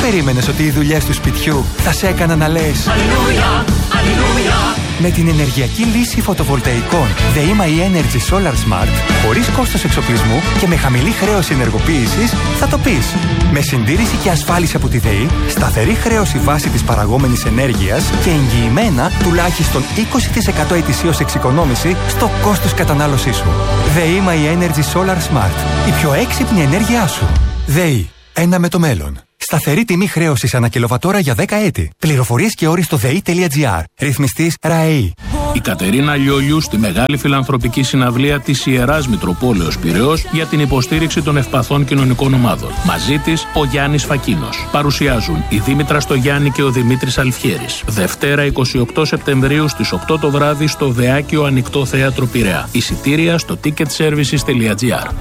περίμενες ότι οι δουλειές του σπιτιού θα σε έκαναν να λες Αλληλούια, Αλληλούια? Με την ενεργειακή λύση φωτοβολταϊκών ΔΕΗ My Energy Solar Smart, χωρίς κόστος εξοπλισμού και με χαμηλή χρέωση ενεργοποίησης, θα το πεις. Με συντήρηση και ασφάλιση από τη ΔΕΗ, σταθερή χρέωση βάση της παραγόμενης ενέργειας και εγγυημένα τουλάχιστον 20% ετησίως εξοικονόμηση στο κόστος κατανάλωσής σου. ΔΕΗ My Energy Solar Smart. Η πιο έξυπνη ενέργειά σου. ΔΕΗ. Ένα με το μέλλον. Σταθερή τιμή χρέωσης ανά κιλοβατόρα για 10 έτη. Πληροφορίες και όροι στο ΔΕΗ.gr. Ρυθμιστής ΡΑΕΗ. Η Κατερίνα Λιόλιου στη μεγάλη φιλανθρωπική συναυλία της Ιεράς Μητροπόλεως Πειραιώς για την υποστήριξη των ευπαθών κοινωνικών ομάδων. Μαζί της ο Γιάννης Φακίνος. Παρουσιάζουν η Δήμητρα Στογιάννη και ο Δημήτρης Αλφιέρης. Δευτέρα 28 Σεπτεμβρίου στις 8 το βράδυ στο Δεάκιο Ανοιχτό Θέατρο Πειραιά. Εισιτήρια στο ticketservices.gr.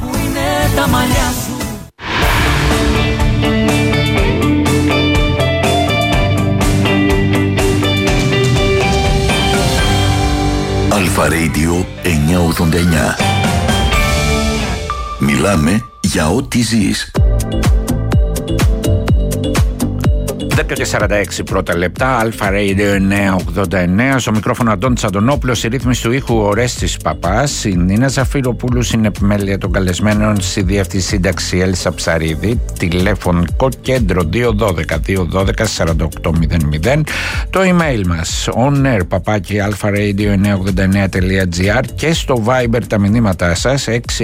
Αλφα Radio 989. Μιλάμε για ό,τι ζεις. 10:46 πρώτα λεπτά, Αλφα Radio 989. Στο μικρόφωνο Αντώνης Αντωνόπουλος, στη ρύθμιση του ήχου Ορέστης Παπάς. Η Νίνα Ζαφυροπούλου είναι επιμέλεια των καλεσμένων, στη διεύθυνση σύνταξη Έλισσα Ψαρίδη. Τηλέφωνο κέντρο 212-212-4800. Το email μας onair@alpharadio989.gr και στο Viber τα μηνύματά σας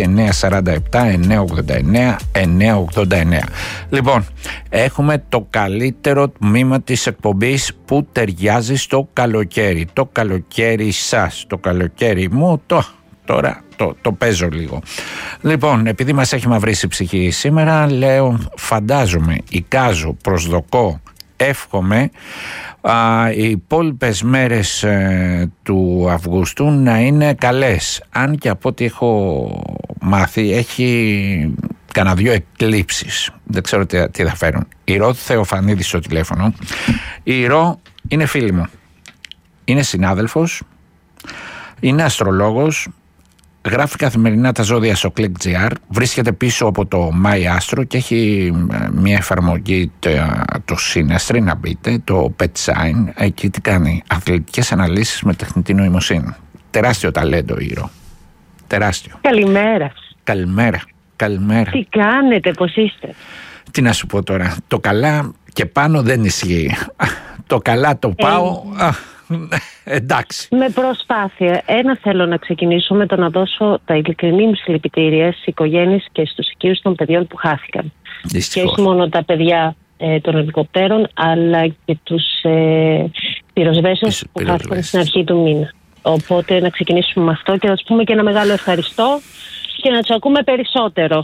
6947-989-989. Λοιπόν, έχουμε το καλύτερο τμήμα της εκπομπής που ταιριάζει στο καλοκαίρι. Το καλοκαίρι σας, το καλοκαίρι μου, τώρα το παίζω λίγο. Λοιπόν, επειδή μας έχει μαυρίσει η ψυχή σήμερα, λέω, φαντάζομαι, εικάζω, προσδοκώ, εύχομαι οι υπόλοιπες μέρες του Αυγούστου να είναι καλές. Αν και από ό,τι έχω μάθει έχει κανένα δυο εκλήψεις. Δεν ξέρω τι θα φέρουν. Η Ρο Θεοφανίδη στο τηλέφωνο. Η Ρο είναι φίλη μου. Είναι συνάδελφος. Είναι αστρολόγος. Γράφει καθημερινά τα ζώδια στο Click.gr. Βρίσκεται πίσω από το My Astro και έχει μια εφαρμογή, το Synastry, να μπείτε, το Pet Sign. Εκεί τι κάνει? Αθλητικές αναλύσεις με τεχνητή νοημοσύνη. Τεράστιο ταλέντο η Ρο. Τεράστιο. Καλημέρα. Καλημέρα. Τι κάνετε, πώς είστε? Τι να σου πω τώρα. Το καλά και πάνω δεν ισχύει. Το καλά το πάω. Εντάξει. Με προσπάθεια. Ένα θέλω να ξεκινήσω με το να δώσω τα ειλικρινή μου συλληπιτήρια στις οικογένειες και στους οικείους των παιδιών που χάθηκαν. Δυστυχώς. Και όχι μόνο τα παιδιά των ελικοπτέρων, αλλά και τους πυροσβέστες που χάθηκαν στην αρχή του μήνα. Οπότε να ξεκινήσουμε με αυτό και να τους πούμε και ένα μεγάλο ευχαριστώ και να τους ακούμε περισσότερο.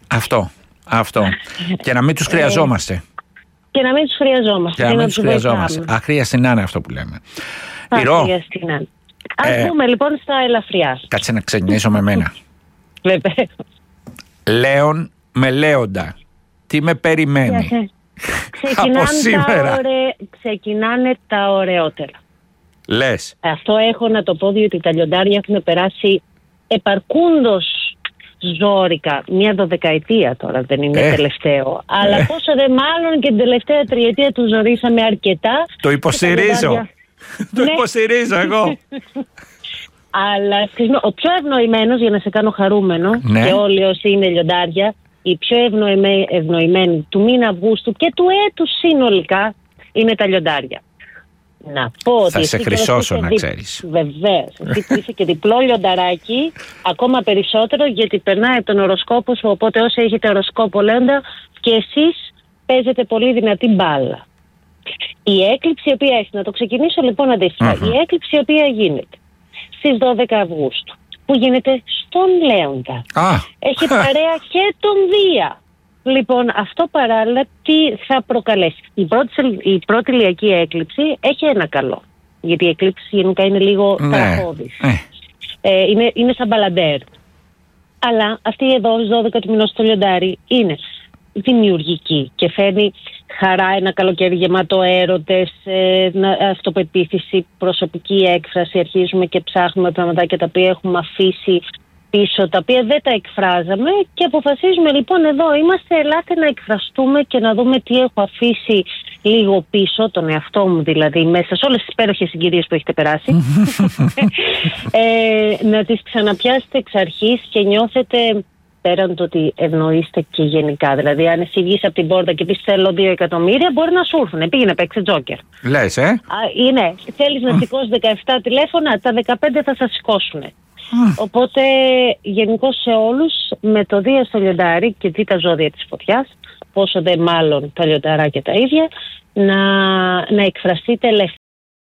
Αυτό. Και να μην τους χρειαζόμαστε. Και να μην τους χρειαζόμαστε. Και να μην τους χρειαζόμαστε. Αχρίαστη να είναι αυτό που λέμε. Αχρίαστη να είναι. Ας πούμε λοιπόν στα ελαφριά. Κάτσε να ξεκινήσω με μένα. Βεβαίως. Λέων με Λέοντα. Τι με περιμένει από σήμερα? Ξεκινάνε τα ωραιότερα. Λες. Αυτό έχω να το πω, διότι τα λιοντάρια έχουν περάσει επαρκούντος ζόρικα μια 12ετία τώρα, δεν είναι τελευταίο. Αλλά πόσο δε μάλλον και την τελευταία τριετία του ζορίσαμε αρκετά. Το υποστηρίζω. Το υποστηρίζω εγώ. Αλλά ο πιο ευνοημένος, για να σε κάνω χαρούμενο, και όλοι όσοι είναι λιοντάρια, οι πιο ευνοημένοι του μήνα Αυγούστου και του έτους συνολικά είναι τα λιοντάρια. Να πω ότι θα σε χρυσώσω, να ξέρεις. Βεβαίως. Εσύ που είσαι και διπλό λιονταράκι, ακόμα περισσότερο, γιατί περνάει τον οροσκόπο σου. Οπότε όσοι έχετε οροσκόπο Λέοντα, και εσείς παίζετε πολύ δυνατή μπάλα. Η έκλειψη η οποία έχει, να το ξεκινήσω λοιπόν αντίστοιχα. Η έκλειψη η οποία γίνεται στις 12 Αυγούστου, που γίνεται στον Λέοντα, έχει παρέα και τον Δία. Λοιπόν, αυτό παράλληλα τι θα προκαλέσει? Η πρώτη ηλιακή έκλειψη έχει ένα καλό. Γιατί η έκλειψη γενικά είναι λίγο ταραχώδης. Είναι σαν μπαλαντέρ. Αλλά αυτή εδώ, στις 12 του μηνός στο λιοντάρι, είναι δημιουργική και φέρνει χαρά, ένα καλοκαίρι γεμάτο έρωτες, αυτοπεποίθηση, προσωπική έκφραση. Αρχίζουμε και ψάχνουμε πραγματάκια τα οποία έχουμε αφήσει πίσω, τα οποία δεν τα εκφράζαμε, και αποφασίζουμε λοιπόν εδώ είμαστε, ελάτε να εκφραστούμε και να δούμε τι έχω αφήσει λίγο πίσω, τον εαυτό μου δηλαδή, μέσα σε όλες τις υπέροχες συγκυρίες που έχετε περάσει. Να τις ξαναπιάσετε εξ αρχής και νιώθετε, πέραν το ότι ευνοείστε και γενικά. Δηλαδή, αν εσύ βγεις από την πόρτα και πεις θέλω 2 εκατομμύρια, μπορεί να σου έρθουν. Πήγαινε, παίξε τζόκερ. Λες, Είναι. Θέλεις να σηκώσεις 17 τηλέφωνα, τα 15 θα σας σηκώσουν. Οπότε, γενικώς σε όλους, με το Δία στο λιοντάρι και δει τα ζώδια της φωτιάς, πόσο δε μάλλον τα λιονταράκια τα ίδια, να εκφραστείτε ελεύθερα.